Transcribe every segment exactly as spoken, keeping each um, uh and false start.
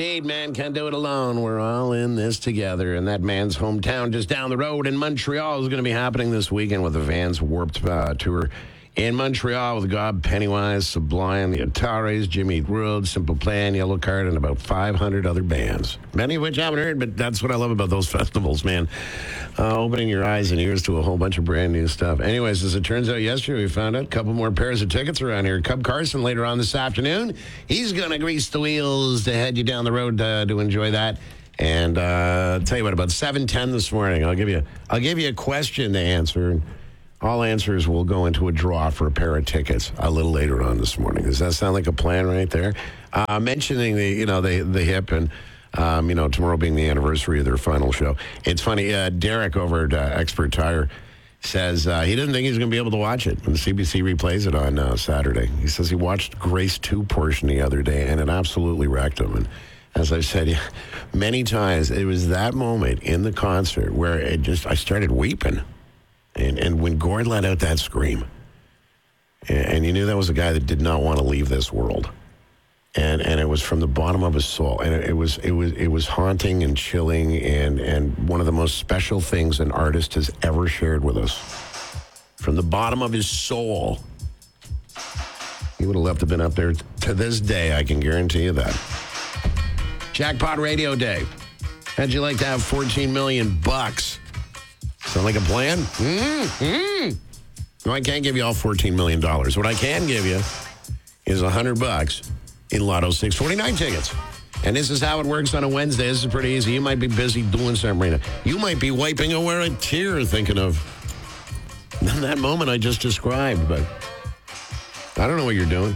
Indeed, man can't do it alone. We're all in this together. And that man's hometown just down the road in Montreal is going to be happening this weekend with the Vans Warped uh, Tour in Montreal with Gob, Pennywise, Sublime, the Ataris, Jimmy Eat World, Simple Plan, Yellow Card, and about five hundred other bands. Many of which I haven't heard, but that's what I love about those festivals, man. Uh, opening your eyes and ears to a whole bunch of brand new stuff. Anyways, as it turns out yesterday, we found out a couple more pairs of tickets around here. Cub Carson later on this afternoon. He's going to grease the wheels to head you down the road uh, to enjoy that. And uh, I'll tell you what, about seven ten this morning, I'll give you I'll give you a question to answer. And all answers will go into a draw for a pair of tickets a little later on this morning. Does that sound like a plan right there? Uh, mentioning the, you know, the, the hip and, um, you know, tomorrow being the anniversary of their final show. It's funny, uh, Derek over at uh, Expert Tire says uh, he doesn't think he's going to be able to watch it when the C B C replays it on uh, Saturday. He says he watched Grace two portion the other day, and it absolutely wrecked him. And as I've said many times, it was that moment in the concert where it just, I started weeping. And and when Gord let out that scream, and, and you knew that was a guy that did not want to leave this world, and and it was from the bottom of his soul, and it, it was it was it was haunting and chilling, and and one of the most special things an artist has ever shared with us. From the bottom of his soul, he would have loved to have been up there to this day. I can guarantee you that. Jackpot Radio Day. How'd you like to have fourteen million bucks? Sound like a plan? Mm-hmm. No, I can't give you all fourteen million dollars. What I can give you is one hundred bucks in Lotto six forty-nine tickets. And this is how it works on a Wednesday. This is pretty easy. You might be busy doing something right now. You might be wiping away a tear thinking of that moment I just described, but I don't know what you're doing.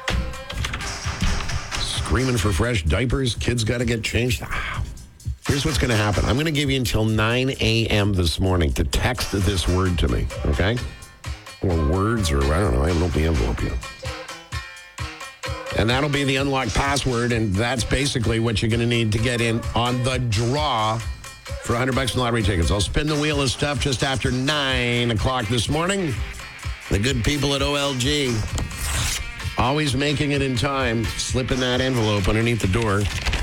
Screaming for fresh diapers. Kids got to get changed. Ah. Here's what's going to happen. I'm going to give you until nine a.m. this morning to text this word to me, okay? Or words, or I don't know. I haven't opened the envelope yet. And that'll be the unlocked password, and that's basically what you're going to need to get in on the draw for one hundred bucks in lottery tickets. I'll spin the wheel of stuff just after nine o'clock this morning. The good people at O L G, always making it in time, slipping that envelope underneath the door.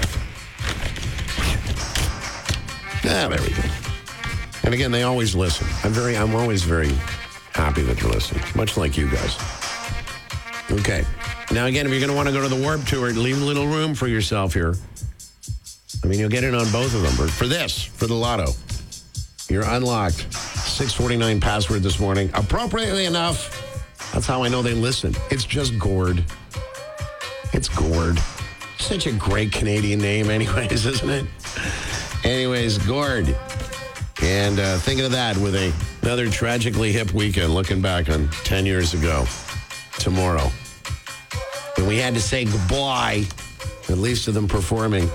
Ah, there we go. And again, they always listen. I'm very, I'm always very happy that you listen, much like you guys. Okay. Now, again, if you're going to want to go to the Warped Tour, leave a little room for yourself here. I mean, you'll get in on both of them. But for this, for the Lotto, you're unlocked. six forty-nine password this morning. Appropriately enough, that's how I know they listen. It's just Gord. It's Gord. Such a great Canadian name anyways, isn't it? Anyways, Gord. And uh, thinking of that with a, another tragically hip weekend, looking back on ten years ago, tomorrow. And we had to say goodbye, at least to them performing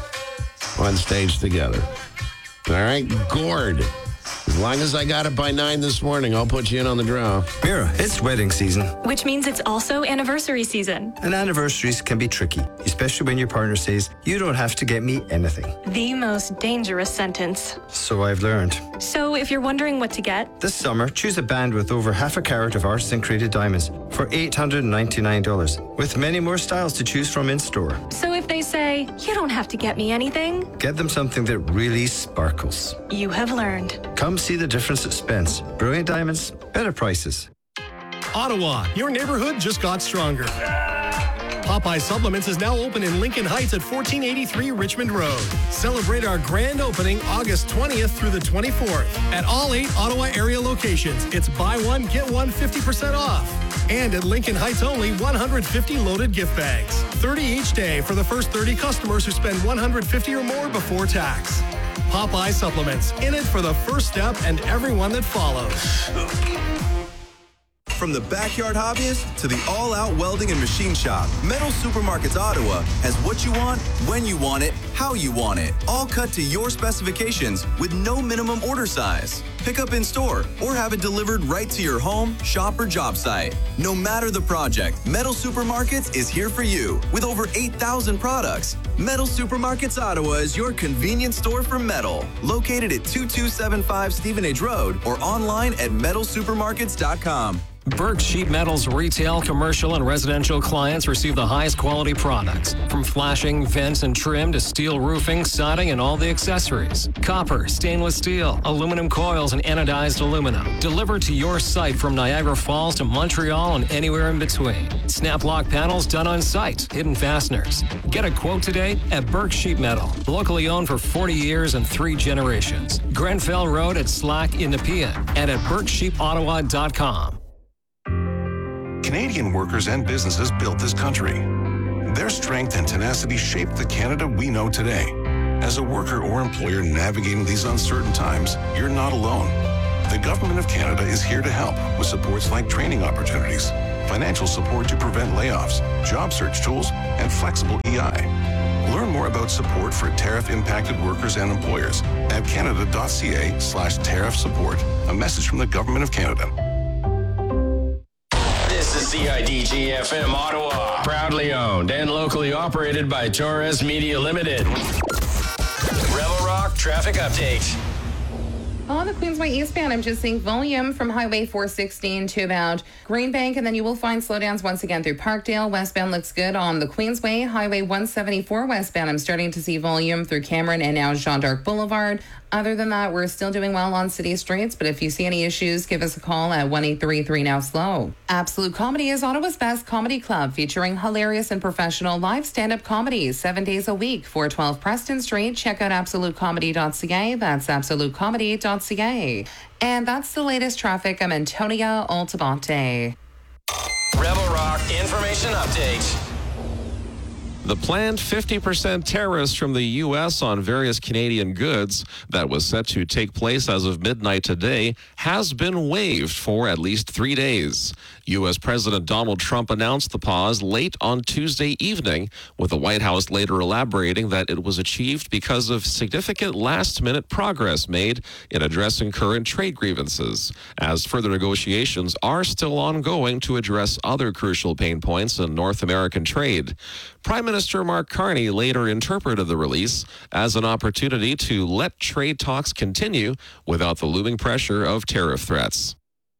on stage together. All right, Gord. As long as I got it by nine this morning, I'll put you in on the draw. Mira, it's wedding season. Which means it's also anniversary season. And anniversaries can be tricky, especially when your partner says, you don't have to get me anything. The most dangerous sentence. So I've learned. So if you're wondering what to get, this summer, choose a band with over half a carat of artisan created diamonds for eight hundred ninety-nine dollars, with many more styles to choose from in store. So if they say, you don't have to get me anything, get them something that really sparkles. You have learned. Come see the difference at Spence. Brilliant diamonds, better prices. Ottawa, your neighborhood just got stronger. Popeye Supplements is now open in Lincoln Heights at fourteen eighty-three Richmond Road. Celebrate our grand opening August twentieth through the twenty-fourth. At all eight Ottawa area locations, it's buy one, get one fifty percent off. And at Lincoln Heights only, one hundred fifty loaded gift bags. thirty each day for the first thirty customers who spend one hundred fifty or more before tax. Popeye Supplements, in it for the first step and everyone that follows. From the backyard hobbyist to the all-out welding and machine shop, Metal Supermarkets Ottawa has what you want, when you want it, how you want it, all cut to your specifications with no minimum order size. Pick up in store or have it delivered right to your home, shop, or job site. No matter the project, Metal Supermarkets is here for you with over eight thousand products. Metal Supermarkets Ottawa is your convenience store for metal, located at two two seven five Stephen Age Road or online at metal supermarkets dot com. Burke Sheet Metal's retail, commercial, and residential clients receive the highest quality products, from flashing, vents, and trim to steel roofing, siding, and all the accessories. Copper, stainless steel, aluminum coils, and anodized aluminum. Delivered to your site from Niagara Falls to Montreal and anywhere in between. Snap lock panels done on site. Hidden fasteners. Get a quote today at Burke Sheet Metal. Locally owned for forty years and three generations. Grenfell Road at Slack in Nepean and at burke sheep ottawa dot com. Canadian workers and businesses built this country. Their strength and tenacity shaped the Canada we know today. As a worker or employer navigating these uncertain times, you're not alone. The Government of Canada is here to help with supports like training opportunities, financial support to prevent layoffs, job search tools, and flexible E I. Learn more about support for tariff-impacted workers and employers at canada.ca slash tariff support. A message from the Government of Canada. This is C I D G F M Ottawa. Proudly owned and locally operated by Torres Media Limited. Rebel Rock Traffic Update. On the Queensway eastbound, I'm just seeing volume from Highway four sixteen to about Greenbank, and then you will find slowdowns once again through Parkdale. Westbound looks good on the Queensway. Highway one seventy-four westbound, I'm starting to see volume through Cameron and now Jean d'Arc Boulevard. Other than that, we're still doing well on city streets, but if you see any issues, give us a call at one eight three three now slow. Absolute Comedy is Ottawa's best comedy club, featuring hilarious and professional live stand-up comedy seven days a week. four twelve Preston Street. Check out absolute comedy dot c a. That's absolute comedy dot c a. And that's the latest traffic. I'm Antonia Altabante. Rebel Rock Information Update. The planned fifty percent tariffs from the U S on various Canadian goods that was set to take place as of midnight today has been waived for at least three days. U S President Donald Trump announced the pause late on Tuesday evening, with the White House later elaborating that it was achieved because of significant last-minute progress made in addressing current trade grievances, as further negotiations are still ongoing to address other crucial pain points in North American trade. Prime Minister Mark Carney later interpreted the release as an opportunity to let trade talks continue without the looming pressure of tariff threats.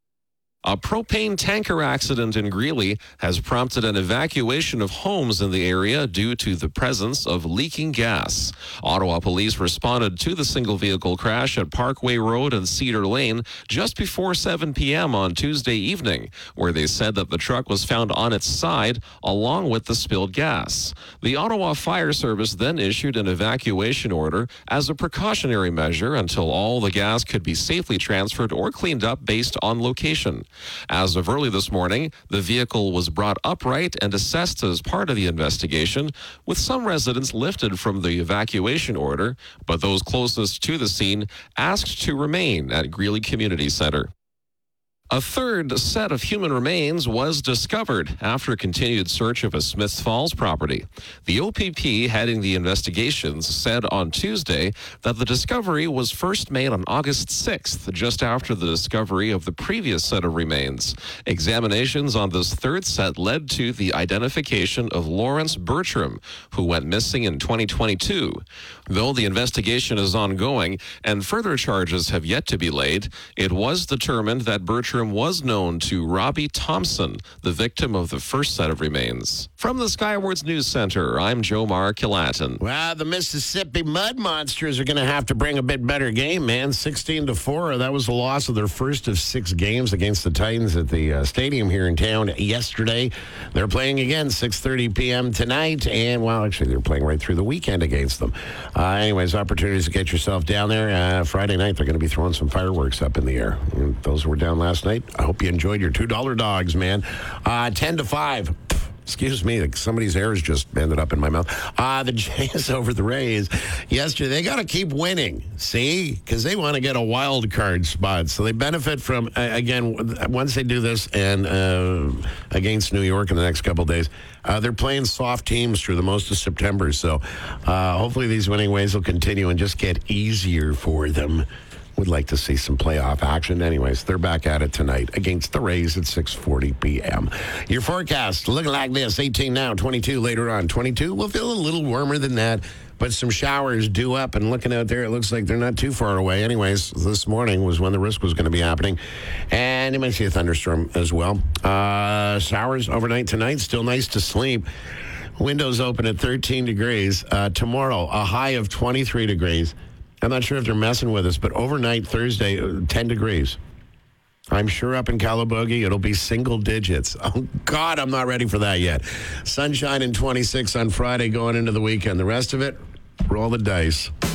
A propane tanker accident in Greeley has prompted an evacuation of homes in the area due to the presence of leaking gas. Ottawa police responded to the single-vehicle crash at Parkway Road and Cedar Lane just before seven p.m. on Tuesday evening, where they said that the truck was found on its side along with the spilled gas. The Ottawa Fire Service then issued an evacuation order as a precautionary measure until all the gas could be safely transferred or cleaned up based on location. As of early this morning, the vehicle was brought upright and assessed as part of the investigation, with some residents lifted from the evacuation order, but those closest to the scene asked to remain at Greeley Community Center. A third set of human remains was discovered after a continued search of a Smiths Falls property. The O P P heading the investigations said on Tuesday that the discovery was first made on August sixth, just after the discovery of the previous set of remains. Examinations on this third set led to the identification of Lawrence Bertram, who went missing in twenty twenty-two. Though the investigation is ongoing and further charges have yet to be laid, it was determined that Bertram was known to Robbie Thompson, the victim of the first set of remains. From the Skywards News Center, I'm Jomar Kilatin. Well, the Mississippi Mud Monsters are going to have to bring a bit better game, man. sixteen to four. That was the loss of their first of six games against the Titans at the uh, stadium here in town yesterday. They're playing again six thirty p.m. tonight, and, well, actually, they're playing right through the weekend against them. Uh, anyways, opportunities to get yourself down there. Uh, Friday night, they're going to be throwing some fireworks up in the air. And those were down last night. I hope you enjoyed your two dollar dogs, man. Uh, ten to five. Excuse me, like somebody's hairs just ended up in my mouth. Uh, the Jays over the Rays yesterday. They got to keep winning, see, because they want to get a wild card spot. So they benefit from, uh, again, once they do this and uh, against New York in the next couple of days, uh, they're playing soft teams through the most of September. So uh, hopefully these winning ways will continue and just get easier for them. Would like to see some playoff action. Anyways, they're back at it tonight against the Rays at six forty p.m. Your forecast looking like this. eighteen now, twenty-two later on. twenty-two will feel a little warmer than that. but some showers due up, and looking out there, it looks like they're not too far away. Anyways, this morning was when the risk was going to be happening, and you might see a thunderstorm as well. Uh, showers overnight tonight, still nice to sleep. Windows open at thirteen degrees. Uh, tomorrow, a high of twenty-three degrees. I'm not sure if they're messing with us, but overnight Thursday, ten degrees. I'm sure up in Calabogie, it'll be single digits. Oh, God, I'm not ready for that yet. Sunshine and twenty-six on Friday going into the weekend. The rest of it, roll the dice.